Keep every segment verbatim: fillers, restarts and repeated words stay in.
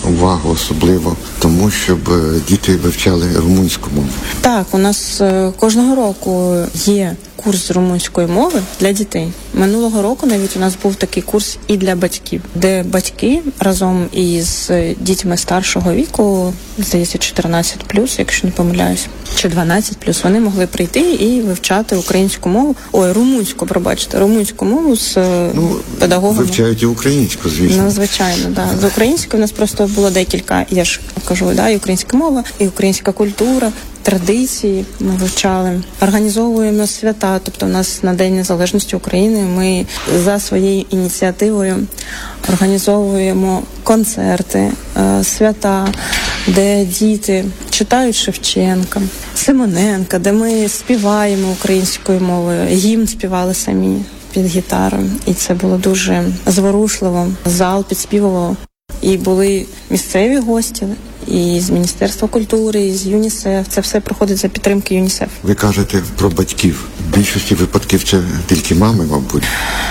увагу особливо тому, щоб діти вивчали румунську мову? Так, у нас кожного року є курс з румунської мови для дітей. Минулого року навіть у нас був такий курс і для батьків, де батьки разом із дітьми старшого віку, здається, чотирнадцять плюс, якщо не помиляюсь, чи дванадцять плюс, вони могли прийти і вивчати українську мову, ой, румунську, пробачте, румунську мову з ну, педагогами. Вивчають і українську, звісно. Ну, звичайно, да. З українською у нас просто було декілька, я ж кажу, да, і українська мова, і українська культура, традиції ми вивчали. Організовуємо свята, тобто у нас на День Незалежності України ми за своєю ініціативою організовуємо концерти, свята, де діти читають Шевченка, Симоненка, де ми співаємо українською мовою, гімн співали самі під гітару. І це було дуже зворушливо. Зал підспівував. І були місцеві гості, і з Міністерства культури, і з ЮНІСЕФ. Це все проходить за підтримки ЮНІСЕФ. Ви кажете про батьків. В більшості випадків це тільки мами, мабуть.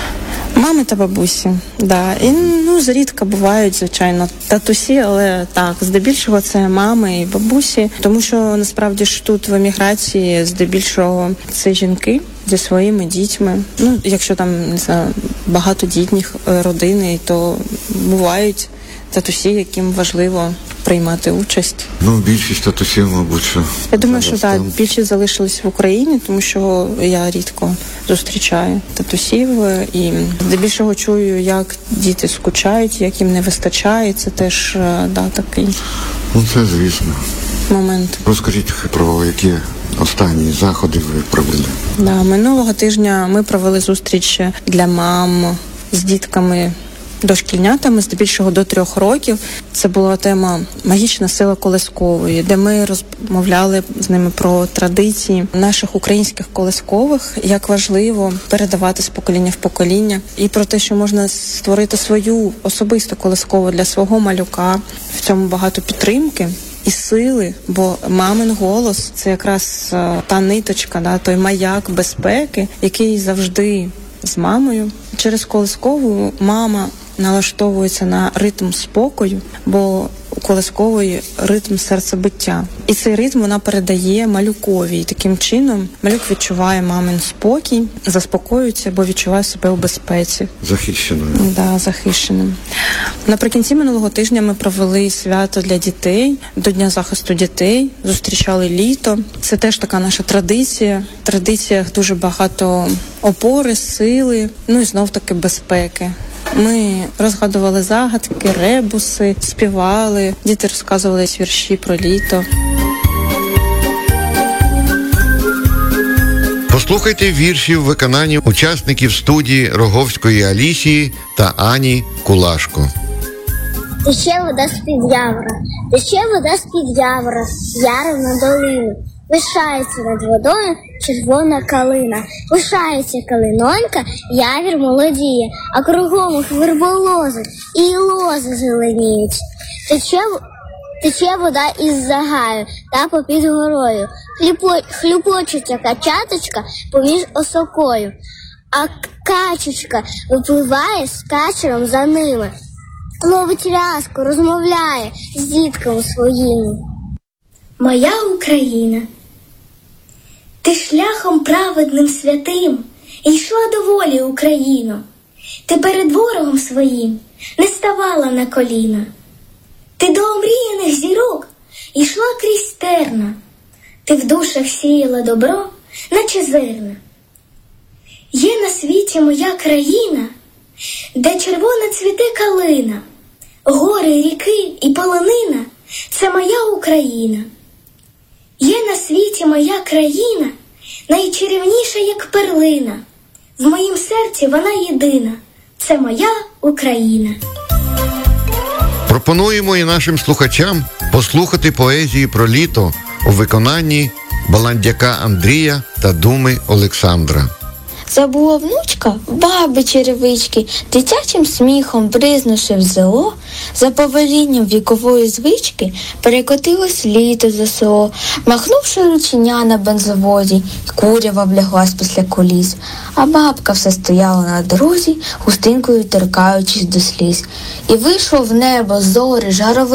Мами та бабусі, да. І, ну, зрідка бувають, звичайно, татусі, але так, здебільшого це мами і бабусі, тому що насправді ж тут в еміграції здебільшого це жінки зі своїми дітьми. Ну, якщо там, не знаю, багатодітні родини, то бувають татусі, яким важливо приймати участь. Ну, більшість татусів, мабуть, що... Я думаю, що так, більшість залишились в Україні, тому що я рідко зустрічаю татусів і здебільшого чую, як діти скучають, як їм не вистачає. Це теж, да, такий... Ну, це, звісно. Момент. Розкажіть про які останні заходи ви провели. Да, минулого тижня ми провели зустріч для мам з дітками, дошкільнятами, здебільшого до трьох років. Це була тема «Магічна сила колискової», де ми розмовляли з ними про традиції наших українських колискових, як важливо передавати з покоління в покоління, і про те, що можна створити свою особисту колискову для свого малюка. В цьому багато підтримки і сили, бо мамин голос – це якраз та ниточка, да, той маяк безпеки, який завжди з мамою. Через колискову мама налаштовується на ритм спокою, бо у колискової ритм серцебиття. І цей ритм вона передає малюкові. І таким чином малюк відчуває мамин спокій, заспокоюється, бо відчуває себе у безпеці. Захищеною. Да, захищеним. Наприкінці минулого тижня ми провели свято для дітей, до Дня захисту дітей, зустрічали літо. Це теж така наша традиція. В традиціях дуже багато опори, сили, ну і знов-таки безпеки. Ми розгадували загадки, ребуси, співали, діти розказували вірші про літо. Послухайте вірші в виконанні учасників студії Роговської Алісії та Ані Кулашко. Тече вода з-під явора, тече вода з-під явора, яром на долину. Вишається над водою червона калина, вишається калинонька, явір молодіє, а кругом верболози і лози зеленіють. Тече, тече вода із загаю та попід горою, Хлюпо, хлюпочуть качаточка поміж осокою, а качечка випливає з качером за ними, ловить рязку, розмовляє з дітками своїми. Моя Україна, ти шляхом праведним святим йшла до волі, Україно. Ти перед ворогом своїм не ставала на коліна. Ти до омріяних зірок йшла крізь терна. Ти в душах сіяла добро, наче зерна. Є на світі моя країна, де червона цвіте калина, гори, ріки і полонина – це моя Україна. Є на світі моя країна, найчарівніша, як перлина. В моїм серці вона єдина. Це моя Україна. Пропонуємо і нашим слухачам послухати поезії про літо у виконанні Баландяка Андрія та Думи Олександра. Забула внучка баби черевички, дитячим сміхом бризнувши в зело, за повелінням вікової звички перекотилось літо за село, махнувши рученя на бензовозі, курява вляглась після коліс, а бабка все стояла на дорозі, хустинкою торкаючись до сліз. І вийшло в небо зорі, жарові